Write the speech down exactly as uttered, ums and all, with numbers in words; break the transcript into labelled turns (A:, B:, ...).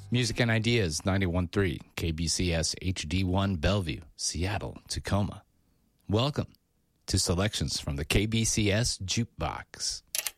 A: Music and Ideas, ninety-one point three, K B C S H D one, Bellevue, Seattle, Tacoma. Welcome to Selections from the K B C S Jukebox.